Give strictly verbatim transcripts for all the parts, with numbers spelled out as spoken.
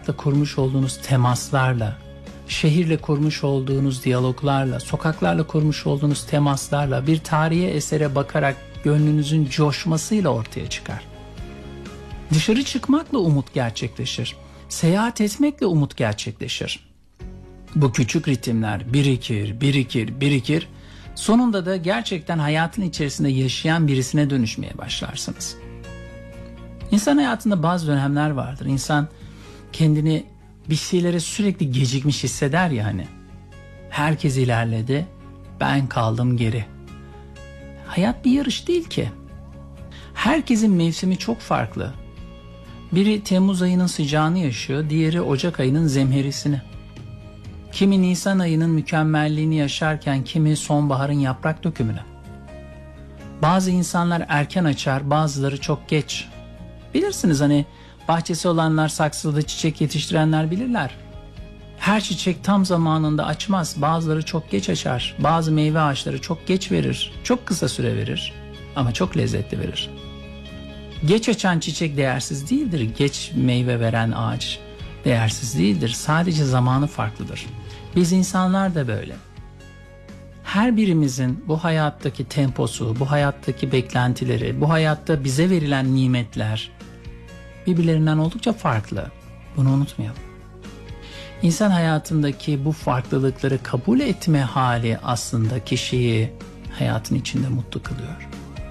hayatla kurmuş olduğunuz temaslarla, şehirle kurmuş olduğunuz diyaloglarla, sokaklarla kurmuş olduğunuz temaslarla, bir tarihi esere bakarak gönlünüzün coşmasıyla ortaya çıkar. Dışarı çıkmakla umut gerçekleşir. Seyahat etmekle umut gerçekleşir. Bu küçük ritimler birikir, birikir, birikir. Sonunda da gerçekten hayatın içerisinde yaşayan birisine dönüşmeye başlarsınız. İnsan hayatında bazı dönemler vardır. İnsan kendini bir şeylere sürekli gecikmiş hisseder ya hani. Herkes ilerledi, ben kaldım geri. Hayat bir yarış değil ki. Herkesin mevsimi çok farklı. Biri Temmuz ayının sıcağını yaşıyor, diğeri Ocak ayının zemherisini. Kimi Nisan ayının mükemmelliğini yaşarken kimi sonbaharın yaprak dökümünü. Bazı insanlar erken açar, bazıları çok geç. Bilirsiniz hani bahçesi olanlar, saksıda çiçek yetiştirenler bilirler. Her çiçek tam zamanında açmaz, bazıları çok geç açar. Bazı meyve ağaçları çok geç verir, çok kısa süre verir ama çok lezzetli verir. Geç açan çiçek değersiz değildir, geç meyve veren ağaç değersiz değildir. Sadece zamanı farklıdır. Biz insanlar da böyle. Her birimizin bu hayattaki temposu, bu hayattaki beklentileri, bu hayatta bize verilen nimetler birbirlerinden oldukça farklı. Bunu unutmayalım. İnsan hayatındaki bu farklılıkları kabul etme hali aslında kişiyi hayatın içinde mutlu kılıyor.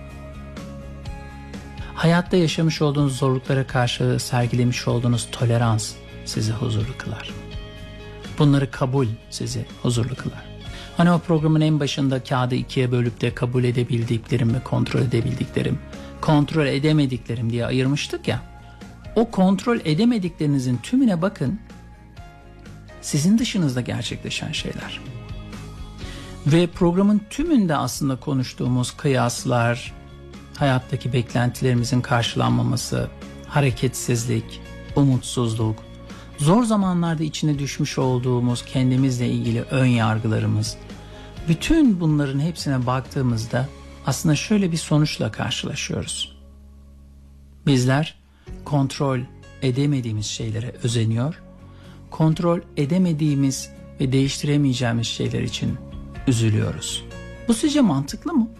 Hayatta yaşamış olduğunuz zorluklara karşı sergilemiş olduğunuz tolerans sizi huzurlu kılar. Bunları kabul sizi huzurlu kılar. Hani o programın en başında kağıdı ikiye bölüp de kabul edebildiklerim ve kontrol edebildiklerim, kontrol edemediklerim diye ayırmıştık ya. O kontrol edemediklerinizin tümüne bakın. Sizin dışınızda gerçekleşen şeyler. Ve programın tümünde aslında konuştuğumuz kıyaslar, hayattaki beklentilerimizin karşılanmaması, hareketsizlik, umutsuzluk, zor zamanlarda içine düşmüş olduğumuz kendimizle ilgili ön yargılarımız, bütün bunların hepsine baktığımızda aslında şöyle bir sonuçla karşılaşıyoruz. Bizler kontrol edemediğimiz şeylere özeniyor, kontrol edemediğimiz ve değiştiremeyeceğimiz şeyler için üzülüyoruz. Bu sizce mantıklı mı?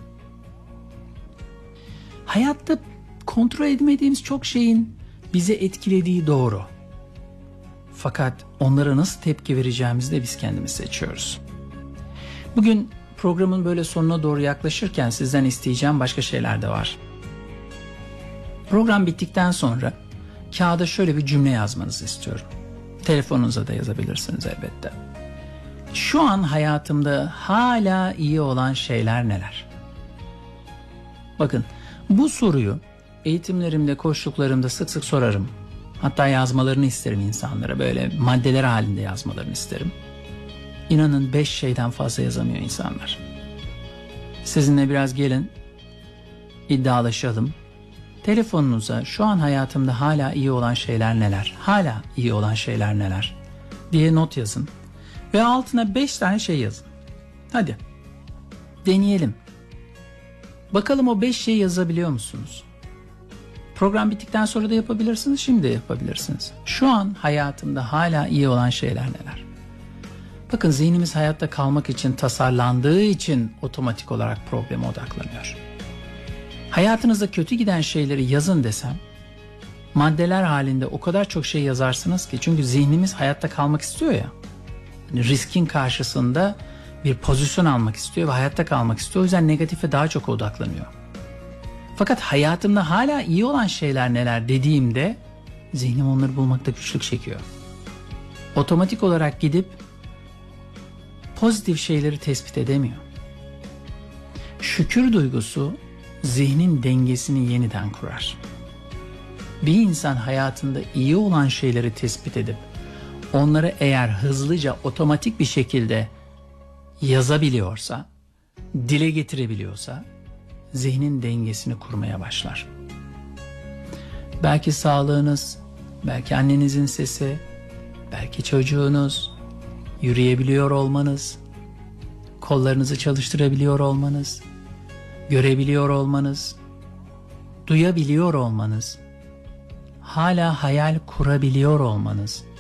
Hayatta kontrol edemediğimiz çok şeyin bizi etkilediği doğru. Fakat onlara nasıl tepki vereceğimizi de biz kendimiz seçiyoruz. Bugün programın böyle sonuna doğru yaklaşırken sizden isteyeceğim başka şeyler de var. Program bittikten sonra kağıda şöyle bir cümle yazmanızı istiyorum. Telefonunuza da yazabilirsiniz elbette. Şu an hayatımda hala iyi olan şeyler neler? Bakın, bu soruyu eğitimlerimde, koçluklarımda sık sık sorarım. Hatta yazmalarını isterim insanlara, böyle maddeler halinde yazmalarını isterim. İnanın beş şeyden fazla yazamıyor insanlar. Sizinle biraz gelin, iddialaşalım. Telefonunuza şu an hayatımda hala iyi olan şeyler neler, hala iyi olan şeyler neler diye not yazın. Ve altına beş tane şey yazın. Hadi deneyelim. Bakalım o beş şeyi yazabiliyor musunuz? Program bittikten sonra da yapabilirsiniz, şimdi de yapabilirsiniz. Şu an hayatımda hala iyi olan şeyler neler? Bakın, zihnimiz hayatta kalmak için tasarlandığı için otomatik olarak probleme odaklanıyor. Hayatınızda kötü giden şeyleri yazın desem, maddeler halinde o kadar çok şey yazarsınız ki, çünkü zihnimiz hayatta kalmak istiyor ya. Yani riskin karşısında bir pozisyon almak istiyor ve hayatta kalmak istiyor. O yüzden negatife daha çok odaklanıyor. Fakat hayatımda hala iyi olan şeyler neler dediğimde zihnim onları bulmakta güçlük çekiyor. Otomatik olarak gidip pozitif şeyleri tespit edemiyor. Şükür duygusu zihnin dengesini yeniden kurar. Bir insan hayatında iyi olan şeyleri tespit edip onları eğer hızlıca, otomatik bir şekilde yazabiliyorsa, dile getirebiliyorsa, zihnin dengesini kurmaya başlar. Belki sağlığınız, belki annenizin sesi, belki çocuğunuz, yürüyebiliyor olmanız, kollarınızı çalıştırabiliyor olmanız, görebiliyor olmanız, duyabiliyor olmanız, hala hayal kurabiliyor olmanız